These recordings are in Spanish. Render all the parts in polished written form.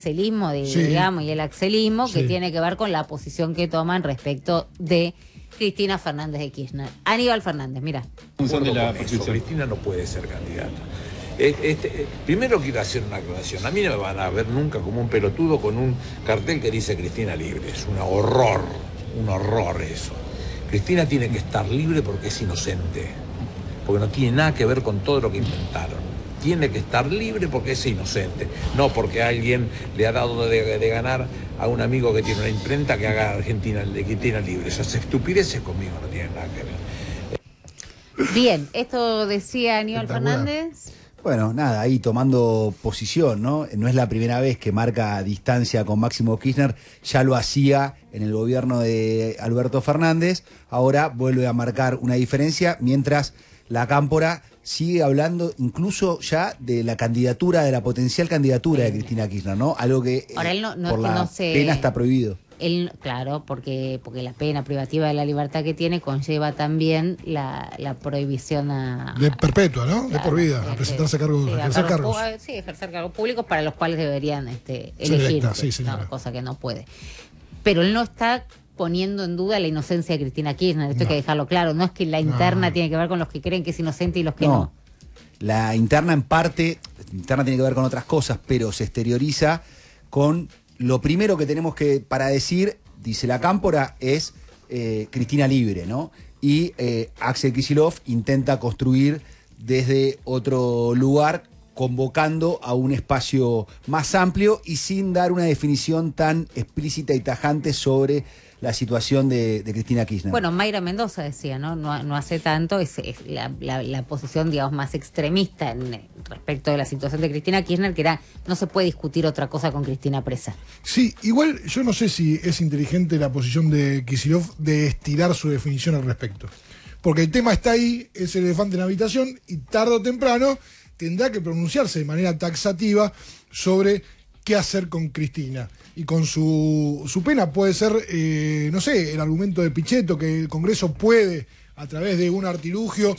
axelismo, Sí. digamos, y el axelismo, que Sí. tiene que ver con la posición que toman respecto de Cristina Fernández de Kirchner. Aníbal Fernández, mira. Cristina no puede ser candidata. Primero quiero hacer una aclaración. A mí no me van a ver nunca como un pelotudo con un cartel que dice Cristina libre. Es un horror eso. Cristina tiene que estar libre porque es inocente, porque no tiene nada que ver con todo lo que inventaron. Tiene que estar libre porque es inocente, no porque alguien le ha dado de ganar a un amigo que tiene una imprenta que haga Argentina libre. Esas estupideces conmigo no tienen nada que ver. Bien, esto decía Aníbal Espectacular. Fernández. Bueno, nada, ahí tomando posición, ¿no? No es la primera vez que marca distancia con Máximo Kirchner, ya lo hacía en el gobierno de Alberto Fernández, ahora vuelve a marcar una diferencia, mientras la Cámpora sigue hablando incluso ya de la candidatura, de la potencial candidatura de Cristina Kirchner, ¿no? Algo que Ahora él por la no se... pena está prohibido. Él, claro, porque la pena privativa de la libertad que tiene conlleva también la prohibición De perpetua, ¿no? Claro, de por vida, a presentarse a cargos, sí, a ejercer cargos. Sí, ejercer cargos públicos para los cuales deberían elegir, electa, sí, señora. cosa que no puede. Pero él no está poniendo en duda la inocencia de Cristina Kirchner, esto hay que dejarlo claro, no es que la interna tiene que ver con los que creen que es inocente y los que no. La interna en parte, interna tiene que ver con otras cosas, pero se exterioriza con lo primero que tenemos que para decir, dice la Cámpora, es Cristina libre, ¿no? Y Axel Kicillof intenta construir desde otro lugar, convocando a un espacio más amplio y sin dar una definición tan explícita y tajante sobre la situación de Cristina Kirchner. Bueno, Mayra Mendoza decía, ¿no? No hace tanto, es la posición, digamos, más extremista respecto de la situación de Cristina Kirchner, que era, no se puede discutir otra cosa con Cristina presa. Sí, igual yo no sé si es inteligente la posición de Kicillof de estirar su definición al respecto. Porque el tema está ahí, es el elefante en la habitación, y tarde o temprano tendrá que pronunciarse de manera taxativa sobre qué hacer con Cristina. Y con su pena puede ser, no sé, el argumento de Pichetto, que el Congreso puede, a través de un artilugio,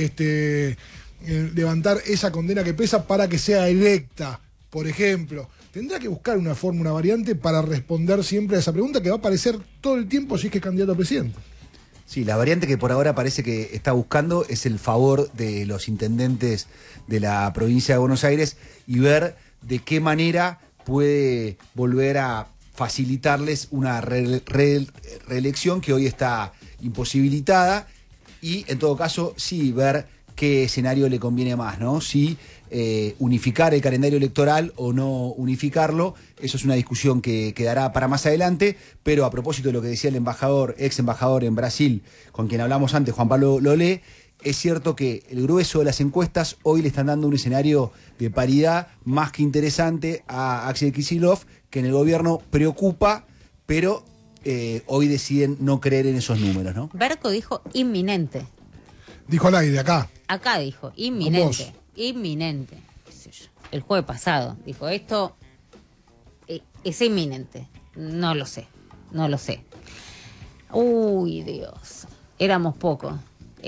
levantar esa condena que pesa para que sea electa, por ejemplo. Tendrá que buscar una forma, una variante para responder siempre a esa pregunta que va a aparecer todo el tiempo si es que es candidato a presidente. Sí, la variante que por ahora parece que está buscando es el favor de los intendentes de la provincia de Buenos Aires y ver de qué manera puede volver a facilitarles una reelección que hoy está imposibilitada y en todo caso sí ver qué escenario le conviene más, ¿no? Si unificar el calendario electoral o no unificarlo, eso es una discusión que quedará para más adelante, pero a propósito de lo que decía el ex embajador en Brasil, con quien hablamos antes, Juan Pablo Lolé, es cierto que el grueso de las encuestas hoy le están dando un escenario de paridad más que interesante a Axel Kicillof, que en el gobierno preocupa, pero hoy deciden no creer en esos números, ¿no? Berco dijo inminente. Dijo al aire, acá. Acá dijo, inminente. Inminente. Qué sé yo. El jueves pasado dijo, esto es inminente. No lo sé. Uy, Dios. Éramos pocos.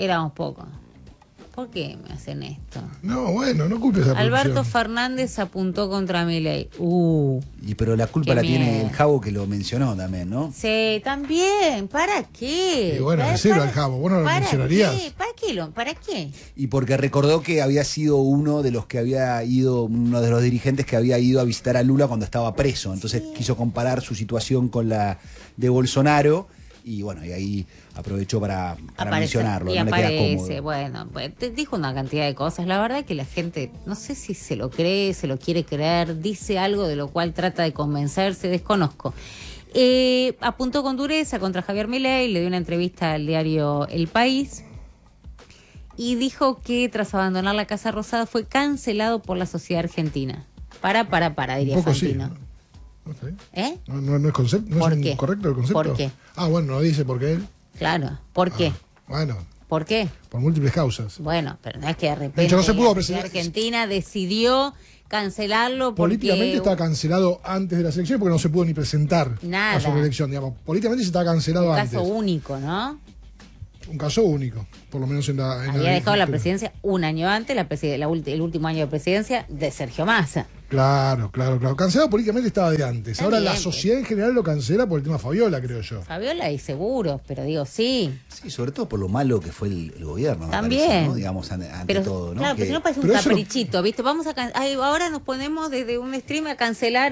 ¿Por qué me hacen esto? No, bueno, no culpes a la Alberto producción. Fernández apuntó contra Milei. Pero la culpa Qué la tiene miedo. el Javo, que lo mencionó también, ¿no? Sí, también. ¿Para qué? Y bueno, decirlo al Javo, ¿vos no lo mencionarías? ¿Para qué? Y porque recordó que había sido uno de los dirigentes que había ido a visitar a Lula cuando estaba preso. Entonces quiso comparar su situación con la de Bolsonaro. Y bueno, y ahí aprovechó para mencionarlo. Y no le queda cómodo. bueno, pues, te dijo una cantidad de cosas. La verdad que la gente, no sé si se lo cree, se lo quiere creer, dice algo de lo cual trata de convencerse, desconozco. Apuntó con dureza contra Javier Milei, le dio una entrevista al diario El País y dijo que tras abandonar la Casa Rosada fue cancelado por la sociedad argentina. Para, diría Un poco Fantino. sí. No está bien. ¿Eh? No es concepto, no ¿Por es qué? correcto el concepto. ¿Por qué? Ah, bueno, no dice por qué. Claro. ¿Por qué? Bueno, ¿Por qué? por múltiples causas. Bueno, pero no es que de repente De hecho, no se pudo la presentar. Argentina decidió cancelarlo porque... Políticamente estaba cancelado antes de las elecciones porque no se pudo ni presentar Nada. a su reelección, digamos. Políticamente se estaba cancelado un antes. caso único, ¿no? Un caso único, por lo menos en la... Había dejado la presidencia un año antes, el último año de presidencia de Sergio Massa. Claro. Cancelado políticamente estaba de antes. Está Ahora bien, la sociedad en general lo cancela por el tema Fabiola, creo yo. Fabiola y seguro, pero digo, sí. Sí, sobre todo por lo malo que fue el gobierno, me También. parece, ¿no? Digamos, ante Pero, todo, ¿no? claro, pero si no parece un pero eso caprichito, ¿viste? Vamos a ahora nos ponemos desde un stream a cancelar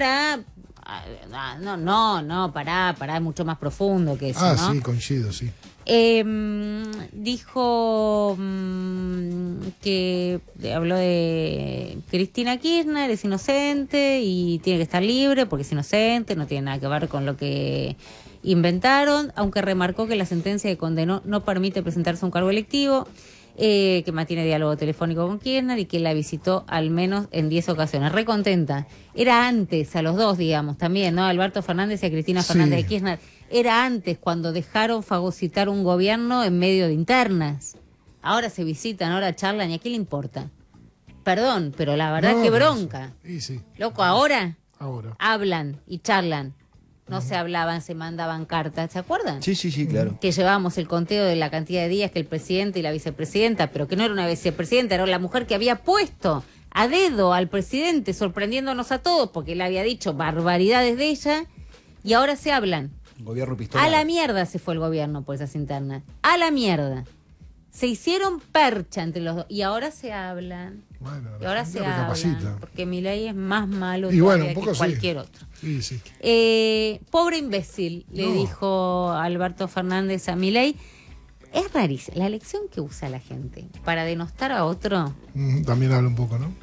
no, pará, es mucho más profundo que eso, ¿no? Sí, coincido, sí. Dijo que habló de Cristina Kirchner, es inocente y tiene que estar libre porque es inocente, no tiene nada que ver con lo que inventaron, aunque remarcó que la sentencia que condenó no permite presentarse a un cargo electivo, que mantiene diálogo telefónico con Kirchner y que la visitó al menos en 10 ocasiones. Recontenta. Era antes, a los dos, digamos, también, ¿no? Alberto Fernández y a Cristina Fernández de Kirchner. Era antes, cuando dejaron fagocitar un gobierno en medio de internas. Ahora se visitan, ahora charlan, ¿y a qué le importa? Perdón, pero la verdad que bronca. Sí. Loco, ahora Ahora. hablan y charlan. No se hablaban, se mandaban cartas, ¿se acuerdan? Sí, claro. Que llevábamos el conteo de la cantidad de días que el presidente y la vicepresidenta, pero que no era una vicepresidenta, era la mujer que había puesto a dedo al presidente, sorprendiéndonos a todos, porque él había dicho barbaridades de ella, y ahora se hablan. Gobierno pistola. A la mierda se fue el gobierno por esas internas. A la mierda. Se hicieron percha entre los dos, y ahora se hablan. Bueno, Y ahora se hablan, porque Milei es más malo y bueno, un que poco cualquier otro. Sí. Pobre imbécil, le dijo Alberto Fernández a Milei. Es rarísimo la elección que usa la gente para denostar a otro. También habla un poco, ¿no?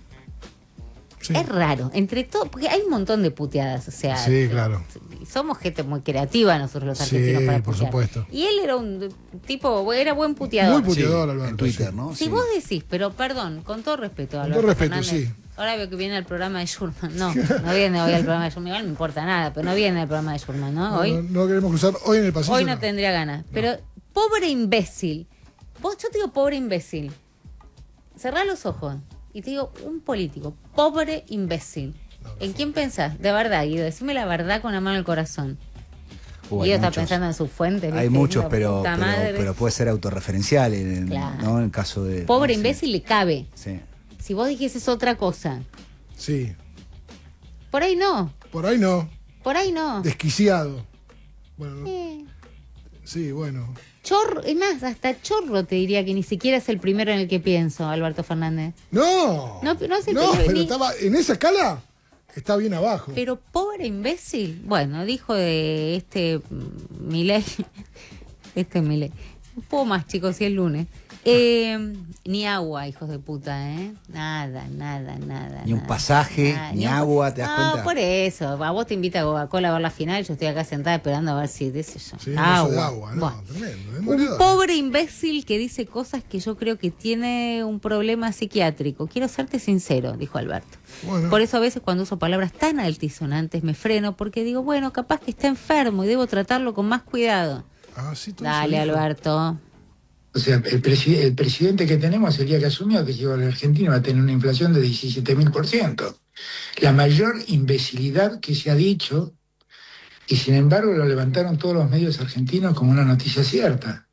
Sí. Es raro, entre todo, porque hay un montón de puteadas, o sea, Sí, claro. somos gente muy creativa nosotros los argentinos Sí, para por putear. supuesto. Y él era un tipo, era buen puteador. Muy puteador, Sí, Alberto. en Twitter, sí. ¿no? Si Sí. vos decís, pero perdón, con todo respeto, Con Alberto todo respeto, Fernández, sí. ahora veo que viene al programa de Schurman. No viene hoy al programa de Schurman, igual no me importa nada, pero no viene al programa de Schurman, ¿no? Hoy No queremos cruzar hoy en el pasillo. Hoy no tendría ganas. Pero, pobre imbécil. Yo te digo, pobre imbécil. Cerrá los ojos y te digo, un político, pobre imbécil. ¿En quién pensás? De verdad, Guido, decime la verdad con la mano al corazón. Hay Guido está muchos. pensando en sus fuentes. Hay ¿viste? muchos, Diciendo, "Puta madre". pero puede ser autorreferencial, Claro. ¿no? En el caso de... Pobre no, imbécil le cabe. Sí. Si vos dijeses otra cosa, Sí. por ahí no. Por ahí no. Por ahí no. Desquiciado. Bueno, Eh, sí, bueno. Chorro, es más, hasta chorro te diría que ni siquiera es el primero en el que pienso, Alberto Fernández. No. No es el No, primero, pero ni- estaba en esa escala. Está bien abajo. Pero pobre imbécil. Bueno, dijo de Milei. Milei. Un poco más, chicos, si es lunes. Ni agua, hijos de puta, ¿eh? Nada. Ni un nada. pasaje, Nada, ni un- agua, ¿te das no, cuenta? por eso. A vos te invita a Coca-Cola a ver la final. Yo estoy acá sentada esperando a ver si, qué sé yo. Sí, un vaso de agua, ¿no? Bueno. Tremendo. Un demoledor. pobre imbécil que dice cosas que yo creo que tiene un problema psiquiátrico. Quiero serte sincero, dijo Alberto. Bueno. Por eso a veces cuando uso palabras tan altisonantes me freno porque digo, bueno, capaz que está enfermo y debo tratarlo con más cuidado. Sí, todo Dale, eso dijo. Alberto. O sea, el presidente que tenemos el día que asumió que llegó a la Argentina va a tener una inflación de 17.000%. La mayor imbecilidad que se ha dicho, y sin embargo lo levantaron todos los medios argentinos como una noticia cierta.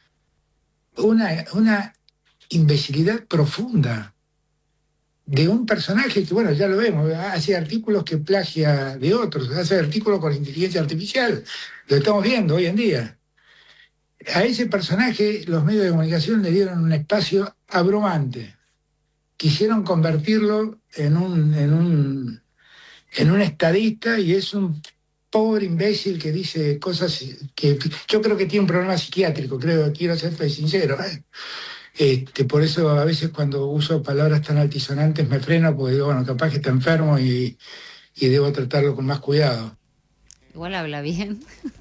Una imbecilidad profunda de un personaje que, bueno, ya lo vemos, hace artículos que plagia de otros, hace artículos con inteligencia artificial. Lo estamos viendo hoy en día. A ese personaje los medios de comunicación le dieron un espacio abrumante. Quisieron convertirlo en un estadista y es un pobre imbécil que dice cosas que yo creo que tiene un problema psiquiátrico, quiero ser sincero. Por eso a veces cuando uso palabras tan altisonantes me freno porque digo, bueno, capaz que está enfermo y debo tratarlo con más cuidado. Igual habla bien.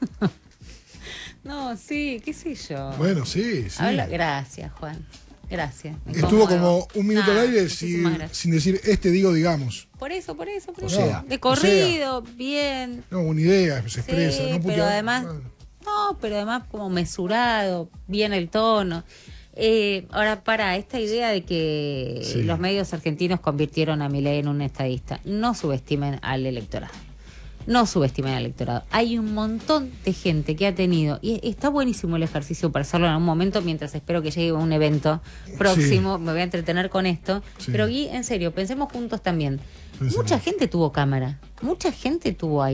No, sí, qué sé yo. Bueno, sí. Gracias, Juan. Gracias. Me Estuvo conmuevo. como un minuto al aire muchísimas gracias. sin decir digamos. Por eso. O sea, de corrido, bien. No, una idea, se Sí, expresa. No pero putear. además, como mesurado, bien el tono. Ahora, para esta idea de que Sí. los medios argentinos convirtieron a Milei en un estadista, no subestimen al electorado. No subestimen al electorado. Hay un montón de gente que ha tenido, y está buenísimo el ejercicio para hacerlo en algún momento, mientras espero que llegue un evento próximo, me voy a entretener con esto. Sí. Pero Gui, en serio, pensemos juntos también. Pensemos. Mucha gente tuvo cámara, mucha gente tuvo